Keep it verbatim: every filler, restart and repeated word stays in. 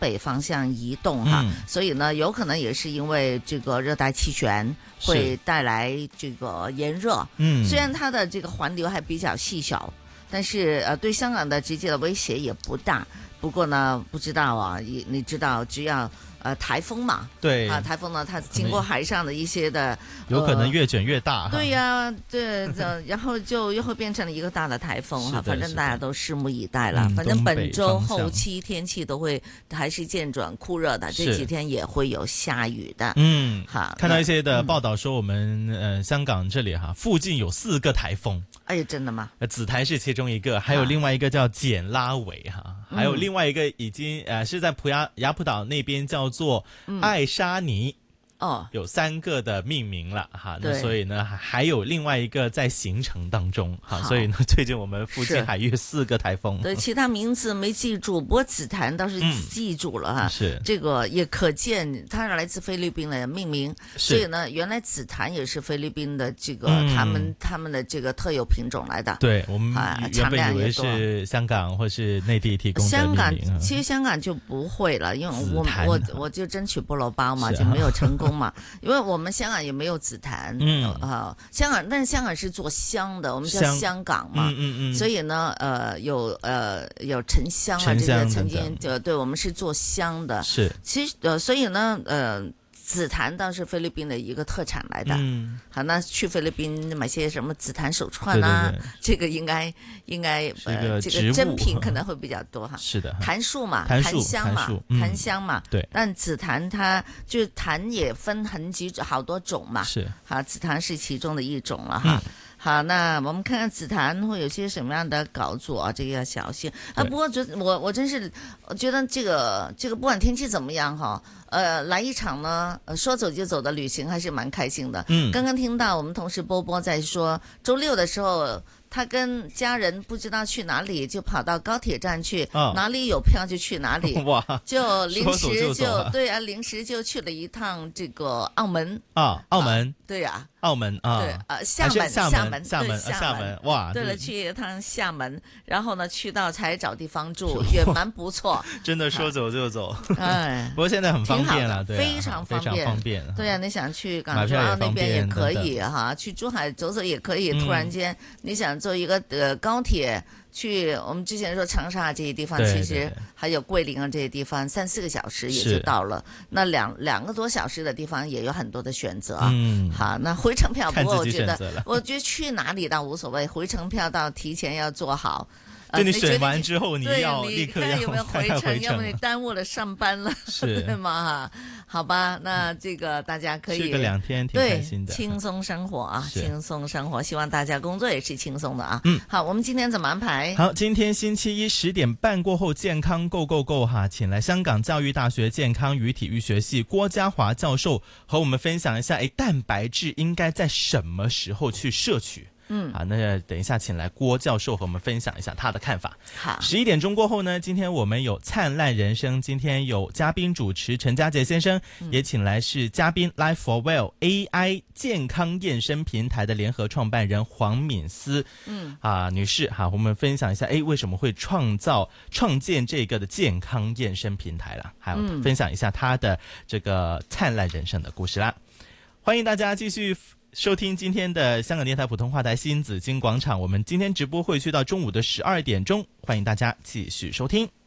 北方向移动哈、嗯，所以呢，有可能也是因为这个热带气旋会带来这个炎热。嗯，虽然它的这个環流還比較細小，但是呃，對香港的直接的威脅也不大。不過呢，不知道啊，你你知道，只要呃颱風嘛， 對啊，颱風呢，它經過海上的一些的， 有可能越捲越大。呃、 對呀、啊，對，然後就又會變成了一個大的颱風哈。反正大家都拭目以待了。嗯、反正本周後期天氣都會還是漸轉酷熱的，這幾天也會有下雨的。嗯，好， 看到一些的報道說，我們、嗯、呃香港這裡哈附近有四個颱風。 哎呀，真的嗎？ 紫台是其中一個，還有另外一個叫簡拉維哈。還有另外一個已經呃是在普雅雅普島那邊叫做愛沙尼。哦，有三個的命名了哈，那所以呢還有另外一個在形成當中哈，所以呢最近我們附近海域四個颱風， 對，其他名字沒記住，不過紫檀倒是記住了哈，是、嗯、這個也可見它是來自菲律賓的命名，所以呢原來紫檀也是菲律賓的這個、嗯、他們他們的這個特有品種來的。 對，我們原本以為是香港或是內地提供的命名。香港其實香港就不會了，因為我我我就爭取菠蘿包嘛，就沒有成功。因為我們香港也沒有紫檀，嗯啊，香港但是香港是做香的，我們叫香港嘛，嗯嗯嗯，所以呢，呃，有呃有沉香啊，這些曾經就對我們是做香的，是，其實呃所以呢，呃。紫檀倒是菲律賓的一個特產來的，嗯，好，那去菲律賓買些什麼紫檀手串啊，對對對，這個應該應該呃這個珍品可能會比較多哈，是的，檀樹嘛，檀香嘛，檀香嘛，對，但紫檀它就檀也分很幾好多種嘛，是，好，紫檀是其中的一種了哈。好，那我們看看紫檀會有些什麼樣的搞作啊？這個要小心啊！不過覺我我真是覺得這個這個不管天氣怎麼樣哈，呃，來一場呢，說走就走的旅行還是蠻開心的。嗯，剛剛聽到我們同事波波在說，週六的時候。他跟家人不知道去哪裡，就跑到高鐵站去，哦、哪裡有票就去哪裡，哇就臨時就，就、啊、對啊，臨時就去了一趟這個澳門啊，澳門，啊對呀、 啊，澳門啊， 對，呃，廈門， 廈門，廈門， 廈門， 廈門，哇， 對了，去一趟廈門，然後呢，去到才找地方住，也蠻不錯， 真的說走就走，哎，不過現在很方便了，對、啊， 非常方便， 方便， 對呀、啊，你想去港珠澳那邊也可以哈，去珠海走走也可以，突然間、嗯、你想。做一個呃高鐵去，我們之前說長沙這些地方，其實還有桂林啊這些地方，三四個小時也就到了。那兩兩個多小時的地方也有很多的選擇。嗯，好，那回程票不過我覺得，我覺得去哪裡倒無所謂，回程票倒提前要做好。 就你選完之後，你要立刻要看有沒有回程，要不你耽誤了上班了，是對嗎？好吧，那這個大家可以去個兩天，挺開心的， 輕鬆生活啊，輕鬆生活，希望大家工作也是輕鬆的啊。嗯，好，我們今天怎麼安排？ 好，今天星期一十點半過後，健康 Go Go Go 哈，請來香港教育大學健康與體育學系郭家華教授和我們分享一下，誒，蛋白質應該在什麼時候去攝取？嗯，好，那等一下請來郭教授和我們分享一下他的看法。好，十一點鐘過後呢，今天我們有燦爛人生，今天有嘉賓主持陳家傑先生，嗯、也請來是嘉賓 Life for Well A I 健康驗身平台的聯合創辦人黃敏思，嗯啊女士，好，我們分享一下，誒，為什麼會創造創建這個的健康驗身平台啦？還有分享一下他的這個燦爛人生的故事啦。歡迎大家繼續收聽今天的香港電台普通話台新紫荊廣場，我們今天直播會去到中午的十二點鐘，歡迎大家繼續收聽。